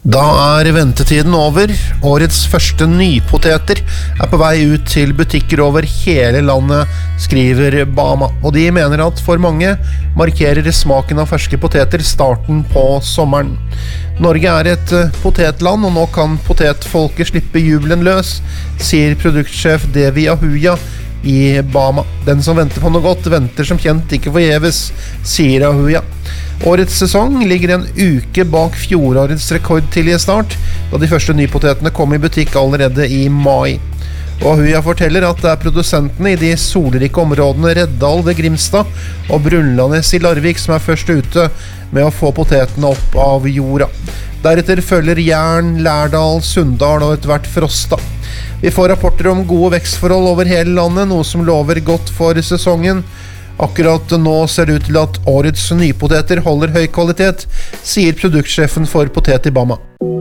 Da ventetiden over. Årets første nypoteter på vei ut til butikker over hele landet, skriver Bama. Og de mener at for mange markerer smaken av ferske poteter starten på sommeren. Norge et potetland, og nå kan potetfolket slippe jubelen løs, sier produktsjef Devi Ahuja i Bama. Den som venter på noe godt, venter som kjent ikke forgjeves, sier Ahuja. Årets sesong ligger en uke bak fjorårets rekordtidlige start, da de første nypotetene kom i butikk allerede i mai. Og Ahuja forteller at det produsentene i de solrike områdene Reddal ved Grimstad og Brunlandes i Larvik som først ute med å få potetene opp av jorda. Deretter følger Jern, Lærdal, Sunndal og et hvert Frosta. Vi får rapporter om gode vekstforhold over hele landet, noe som lover godt for sesongen. Akkurat nå ser det ut til at årets nypoteter holder høy kvalitet, sier produktsjefen for Potet i Bama.